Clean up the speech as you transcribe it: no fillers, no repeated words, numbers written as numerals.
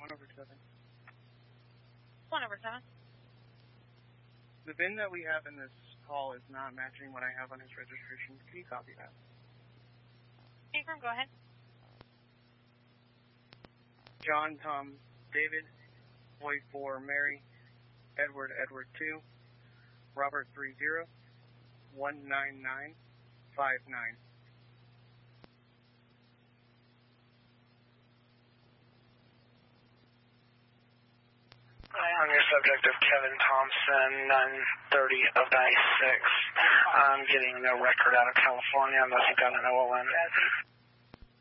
1/7. 1/7. The VIN that we have in this call is not matching what I have on his registration. Can you copy that? Affirm, go ahead. John, Tom, David, Boy 4, Mary, Edward, Edward 2, Robert 30, 19959. I'm your subject of Kevin Thompson, 930 of 96. I'm getting no record out of California unless you got an OLN.